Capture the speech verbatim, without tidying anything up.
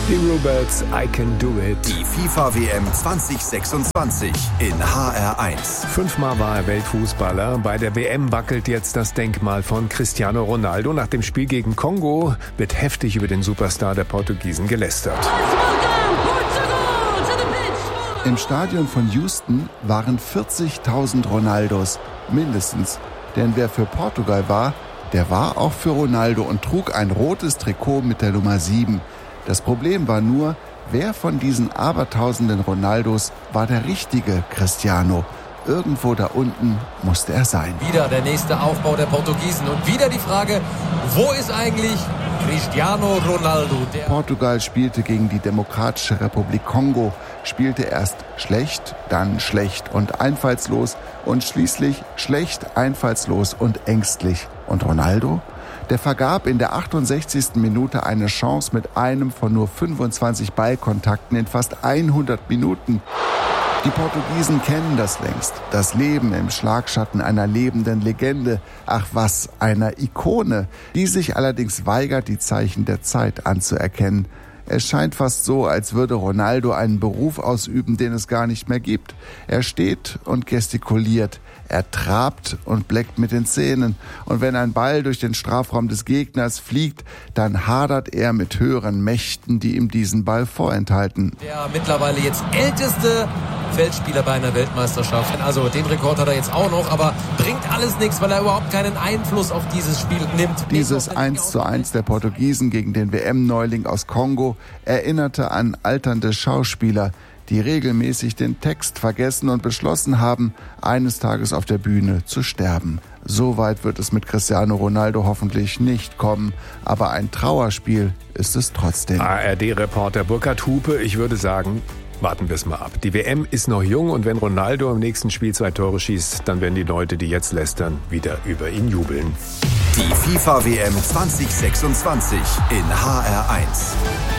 Die Ruberts, I Can Do It. Die FIFA-W M zwanzig sechsundzwanzig in H R eins. Fünfmal war er Weltfußballer. Bei der W M wackelt jetzt das Denkmal von Cristiano Ronaldo. Nach dem Spiel gegen Kongo wird heftig über den Superstar der Portugiesen gelästert. Im Stadion von Houston waren vierzigtausend Ronaldos, mindestens. Denn wer für Portugal war, der war auch für Ronaldo und trug ein rotes Trikot mit der Nummer sieben. Das Problem war nur, wer von diesen abertausenden Ronaldos war der richtige Cristiano? Irgendwo da unten musste er sein. Wieder der nächste Aufbau der Portugiesen und wieder die Frage, wo ist eigentlich Cristiano Ronaldo? Der Portugal spielte gegen die Demokratische Republik Kongo, spielte erst schlecht, dann schlecht und einfallslos und schließlich schlecht, einfallslos und ängstlich. Und Ronaldo? Der vergab in der achtundsechzigsten Minute eine Chance mit einem von nur fünfundzwanzig Ballkontakten in fast hundert Minuten. Die Portugiesen kennen das längst. Das Leben im Schlagschatten einer lebenden Legende. Ach was, einer Ikone, die sich allerdings weigert, die Zeichen der Zeit anzuerkennen. Es scheint fast so, als würde Ronaldo einen Beruf ausüben, den es gar nicht mehr gibt. Er steht und gestikuliert. Er trabt und bleckt mit den Zähnen. Und wenn ein Ball durch den Strafraum des Gegners fliegt, dann hadert er mit höheren Mächten, die ihm diesen Ball vorenthalten. Der mittlerweile jetzt älteste Feldspieler bei einer Weltmeisterschaft. Also den Rekord hat er jetzt auch noch, aber bringt alles nichts, weil er überhaupt keinen Einfluss auf dieses Spiel nimmt. Dieses eins zu eins der Portugiesen gegen den W M-Neuling aus Kongo erinnerte an alternde Schauspieler, die regelmäßig den Text vergessen und beschlossen haben, eines Tages auf der Bühne zu sterben. So weit wird es mit Cristiano Ronaldo hoffentlich nicht kommen, aber ein Trauerspiel ist es trotzdem. A R D-Reporter Burkhard Hupe, ich würde sagen, warten wir es mal ab. Die W M ist noch jung und wenn Ronaldo im nächsten Spiel zwei Tore schießt, dann werden die Leute, die jetzt lästern, wieder über ihn jubeln. Die FIFA-W M zwanzig sechsundzwanzig in H R eins.